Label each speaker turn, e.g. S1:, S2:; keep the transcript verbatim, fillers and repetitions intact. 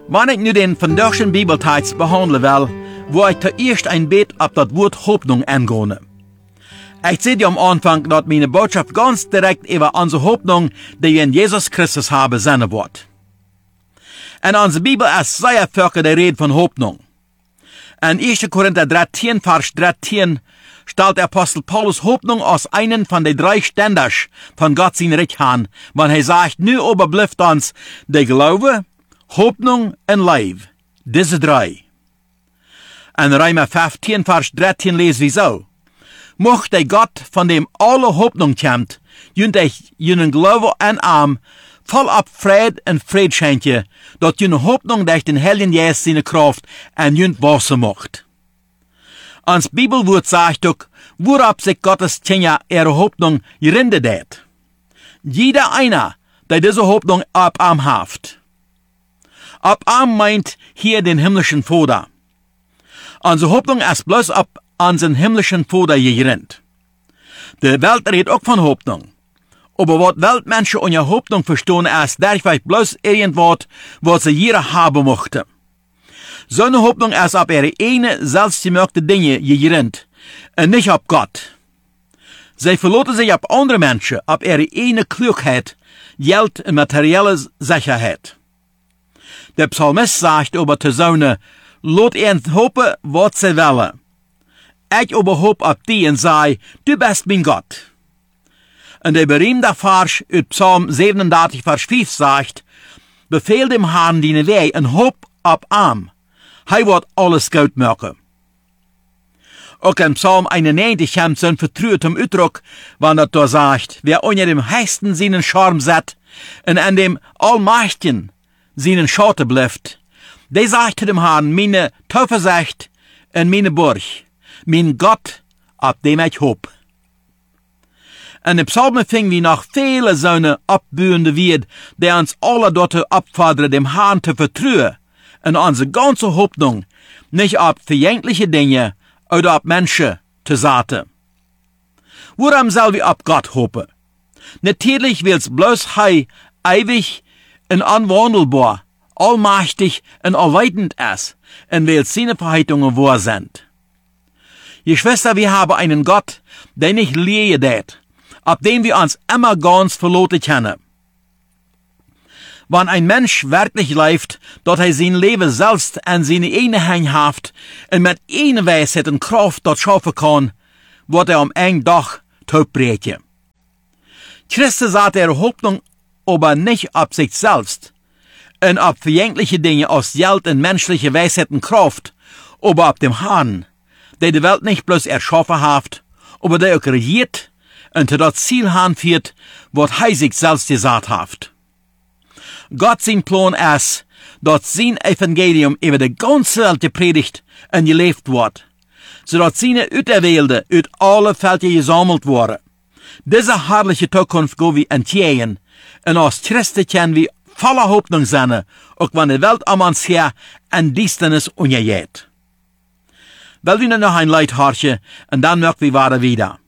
S1: Wanneer ik nu den vandaagse Bibeltext behandelen wil, wil ik zuerst een beetje op dat woord Hoffnung eingehen. Ich sehe dir am Anfang, dass meine Botschaft ganz direkt über unsere Hoffnung, die wir in Jesus Christus haben, sein wird. In unserer Bibel ist sehr viel die Rede von Hoffnung. In erster Korinther dreizehn, Vers dreizehn, stellt der Apostel Paulus Hoffnung als einen von den drei Ständern von Gott sein Reich an, wenn er sagt, nu überbleibt uns der Glaube, Hoffnung und Leben. Diese drei. In Römer fünfzehn, Vers dreizehn lesen wir so. Mocht der Gott, von dem alle Hoffnung kommt, jünt euch jenen Glaube und Arm, voll ab Fried und Fried schenke, dort jene Hoffnung durch den Heiligen Geist seine Kraft und jünt Wasser macht. Ans Bibelwort sagt auch, worauf sich Gottes Kinder ihre Hoffnung gerindet hat. Jeder einer, der diese Hoffnung ab Arm haft. Ab Arm meint hier den himmlischen Vater. Unsere Hoffnung ist bloß ab unseren himmlischen Vater gerinnt. Die Welt redet auch von Hoffnung. Aber was Weltmenschen unter Hoffnung verstehen, ist dadurch bloß irgendwas, was sie jeder haben möchte. So eine Hoffnung ist auf ihre eine selbstgemachte Dinge gerinnt und nicht auf Gott. Sie verlassen sich auf andere Menschen, auf ihre eine Klugheit, Geld und materielle Sicherheit. Der Psalmist sagt über die Söhne, lot ihnen hoffen, was sie wollen. Ich aber hoop auf die und sei, du bist mein Gott. Und der berühmte Vers aus Psalm siebenunddreißig, Vers fünf sagt, befehl dem Herrn deine Wege und hoop auf ihm. Er wird alles gut machen. Auch in Psalm einundneunzig kommt so ein Vertrauen zum Ausdruck, wenn er da sagt, wer unter dem Höchsten seinen Charme set und an dem Allmächtigen seinen Schatten bleibt, der sagt zu dem Herrn, meine Zuversicht und meine Burg, mein Gott, auf dem ich hoop. In den Psalmen fingen wir noch viele so eine abbuende Wert, der uns alle dort abfordert, dem Herrn zu vertrauen und unsere ganze Hoffnung nicht auf vergängliche Dinge oder auf Menschen zu setzen. Warum soll wir auf Gott hoffen? Natürlich will's bloß Hei ewig und unwandelbar, allmächtig und allweitend ist und weil seine Verheißungen wahr sind. Geschwister, wir haben einen Gott, der nicht lehe det, auf dem wir uns immer ganz verloren können. Wenn ein Mensch wirklich lebt, dort er sein Leben selbst an seine eigene Hand haft und mit einer Weisheit und Kraft dort schaffen kann, wird er am einen Tag tot brechen. Christus sagt ihre Hoffnung aber nicht auf sich selbst und auf vergängliche Dinge aus Geld und menschliche Weisheit und Kraft, aber auf dem Herrn, der die Welt nicht bloß erschaffen hat, aber der auch regiert und zu das Ziel hinführt, was er sich selbst gesagt hat. Gott sein Plan ist, dass sein Evangelium über die ganze Welt gepredigt und gelebt wird, sodass seine Auserwählte aus alle Völker gesammelt wurden. Diese herrliche Zukunft gehen wir entgegen und als Christen können wir voller Hoffnung sein, auch wenn die Welt um uns her in Düsternis untergeht. Weil wir noch ein Lied horchen und dann möchten wir wieder.